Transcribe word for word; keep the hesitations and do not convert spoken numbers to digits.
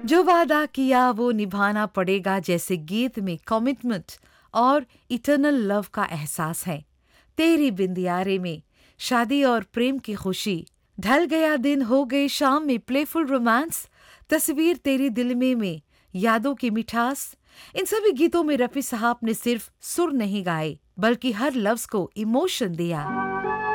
जो वादा किया वो निभाना पड़ेगा जैसे गीत में कमिटमेंट और इटर्नल लव का एहसास है। तेरी बिंदियारे में शादी और प्रेम की खुशी, ढल गया दिन हो गई शाम में प्लेफुल रोमांस, तस्वीर तेरी दिल में में यादों की मिठास। इन सभी गीतों में रफी साहब ने सिर्फ सुर नहीं गाए बल्कि हर लफ्ज को इमोशन दिया।